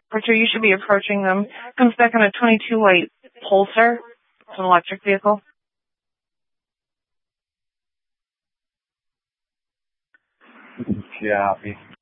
Archer, you should be approaching them. Comes back on a 22 light Pulsar. It's an electric vehicle. Copy.